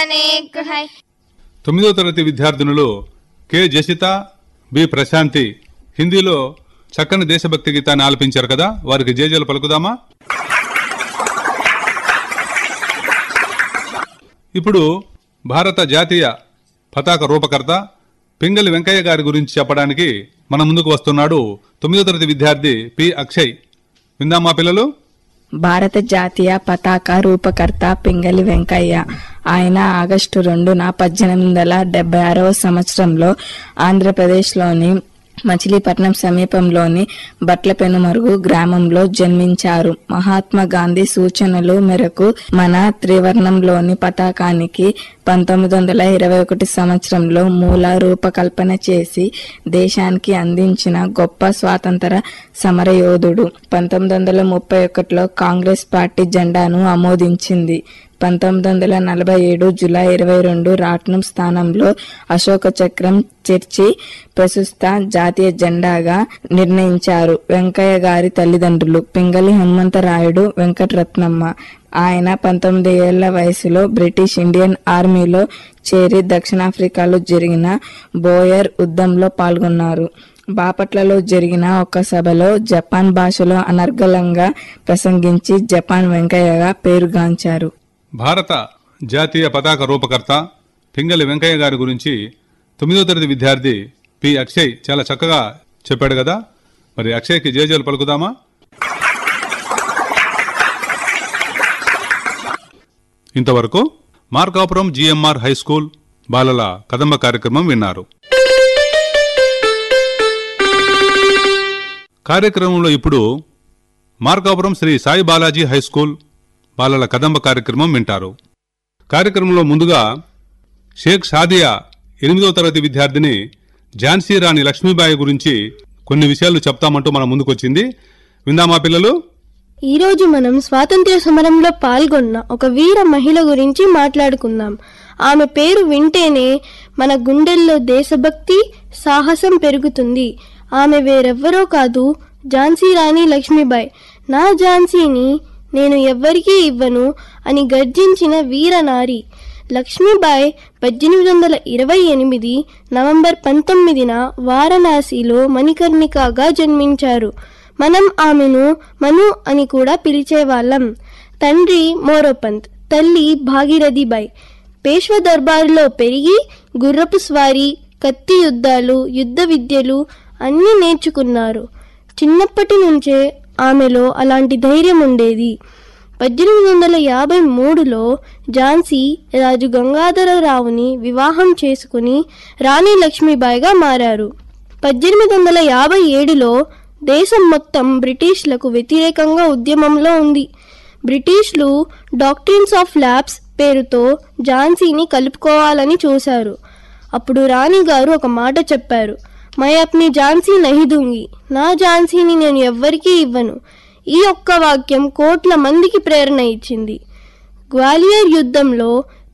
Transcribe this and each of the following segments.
अनेक है। 9వ తరగతి విద్యార్థినులు కె జసిత, బి ప్రశాంతి హిందీలో చక్కని దేశభక్తి గీతాన్ని ఆలపించారు కదా, వారికి జేజేలు పలుకుదామా? ఇప్పుడు భారత జాతీయ పతాక రూపకర్త పింగళి వెంకయ్య గారి గురించి చెప్పడానికి మన ముందుకు వస్తున్నాడు 9వ తరగతి విద్యార్థి పి అక్షయ్. విందామా పిల్లలు? భారత జాతీయ పతాక రూపకర్త పింగళి వెంకయ్య. ఆయన ఆగస్టు 2న 1876వ సంవత్సరంలో ఆంధ్రప్రదేశ్లోని మచిలీపట్నం సమీపంలోని బట్లపెనుమరుగు గ్రామంలో జన్మించారు. మహాత్మా గాంధీ సూచనలు మేరకు మన త్రివర్ణంలోని పతాకానికి 1921 సంవత్సరంలో మూల రూపకల్పన చేసి దేశానికి అందించిన గొప్ప స్వాతంత్ర సమరయోధుడు. 1931లో కాంగ్రెస్ పార్టీ జెండాను ఆమోదించింది. 1947 జూలై 22 రాట్నం స్థానంలో అశోక చక్రం చేర్చి ప్రస్తుత జాతీయ జెండాగా నిర్ణయించారు. వెంకయ్య గారి తల్లిదండ్రులు పింగళి హనుమంతరాయుడు, వెంకటరత్నమ్మ. ఆయన 19 ఏళ్ల వయసులో బ్రిటిష్ ఇండియన్ ఆర్మీలో చేరి దక్షిణాఫ్రికాలో జరిగిన బోయర్ యుద్ధంలో పాల్గొన్నారు. బాపట్లలో జరిగిన ఒక సభలో జపాన్ భాషలో అనర్గళంగా ప్రసంగించి జపాన్ వెంకయ్యగా పేరుగాంచారు. భారత జాతీయ పతాక రూపకర్త పింగళి వెంకయ్య గారి గురించి 9వ తరగతి విద్యార్థి పి అక్షయ్ చాలా చక్కగా చెప్పాడు కదా, మరి అక్షయ్కి జేజేలు పలుకుదామా? ఇంతవరకు మార్కాపురం జిఎంఆర్ హై స్కూల్ బాలల కదంబ కార్యక్రమం విన్నారు. కార్యక్రమంలో ఇప్పుడు మార్కాపురం శ్రీ సాయి బాలాజీ హై స్కూల్ బాలల కదంబ కార్యక్రమం వింటారు. కార్యక్రమంలో ముందుగా షేక్ షాదియా 8వ తరగతి విద్యార్థిని ఝాన్సీ రాణి లక్ష్మీబాయి గురించి కొన్ని విషయాలు చెప్తామంటూ మన ముందుకొచ్చింది. విందామా పిల్లలు? ఈరోజు మనం స్వాతంత్ర్య సమరంలో పాల్గొన్న ఒక వీర మహిళ గురించి మాట్లాడుకుందాం. ఆమె పేరు వింటేనే మన గుండెల్లో దేశభక్తి, సాహసం పెరుగుతుంది. ఆమె వేరెవ్వరో కాదు, ఝాన్సీ రాణి లక్ష్మీబాయి. నా ఝాన్సీని నేను ఎవ్వరికీ ఇవ్వను అని గర్జించిన వీరనారి లక్ష్మీబాయి 1828 నవంబర్ 19న వారణాసిలో మణికర్ణికగా జన్మించారు. మనం ఆమెను మను అని కూడా పిలిచేవాళ్ళం. తండ్రి మోరోపంత్, తల్లి భాగీరథిబాయి. పేష్వ దర్బారులో పెరిగి గుర్రపు స్వారీ, కత్తి యుద్ధాలు, యుద్ధ విద్యలు అన్నీ నేర్చుకున్నారు. చిన్నప్పటి నుంచే ఆమెలో అలాంటి ధైర్యం ఉండేది. 1853లో ఝాన్సీ రాజు గంగాధరరావుని వివాహం చేసుకుని రాణి లక్ష్మీబాయిగా మారారు. 1857లో దేశం మొత్తం బ్రిటిష్లకు వ్యతిరేకంగా ఉద్యమంలో ఉంది. బ్రిటిష్లు డాక్ట్రిన్స్ ఆఫ్ ల్యాబ్స్ పేరుతో ఝాన్సీని కలుపుకోవాలని చూశారు. అప్పుడు రాణి గారు ఒక మాట చెప్పారు, మై అప్ని ఝాన్సీ నహి దూంగి, నా ఝాన్సీని నేను ఎవ్వరికీ ఇవ్వను. ఈ ఒక్క వాక్యం కోట్ల మందికి ప్రేరణ ఇచ్చింది. గ్వాలియర్ యుద్ధంలో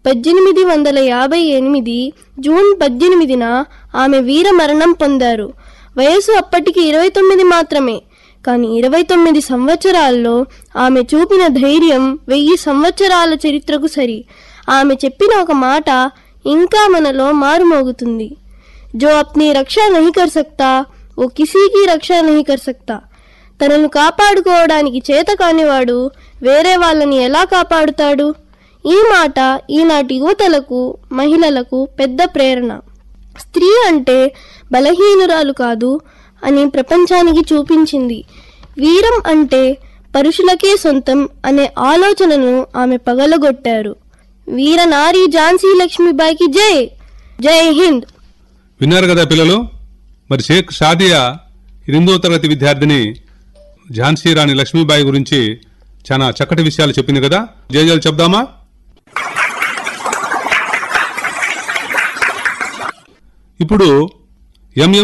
1858 జూన్ 18న ఆమె వీర మరణం పొందారు. వయసు అప్పటికి 29 మాత్రమే. కానీ 29 సంవత్సరాల్లో ఆమె చూపిన ధైర్యం 1000 సంవత్సరాల చరిత్రకు సరి. ఆమె చెప్పిన ఒక మాట ఇంకా మనలో మారుమోగుతుంది. जो अपनी रक्षा नहीं कर सकता वो किसी की रक्षा नहीं कर सकता. తనను కాపాడుకోవడానికి చేత కానివాడు వేరే వాళ్ళని ఎలా కాపాడుతాడు? ఈ మాట ఈనాటి యువతలకు, మహిళలకు పెద్ద ప్రేరణ. స్త్రీ అంటే బలహీనురాలు కాదు అని ప్రపంచానికి చూపించింది. వీరం అంటే పరుషులకే సొంతం అనే ఆలోచనను ఆమె పగలగొట్టారు. వీరనారి ఝాన్సీ లక్ష్మీబాయికి జై. జై హింద్. విన్నారు కదా పిల్లలు? మరి షేక్ షాదియా 8వ తరగతి విద్యార్థిని ఝాన్సీ రాణి లక్ష్మీబాయి గురించి చాలా చక్కటి విషయాలు చెప్పింది కదా, జేజేలు చెప్దామా? ఇప్పుడు ఎంఎం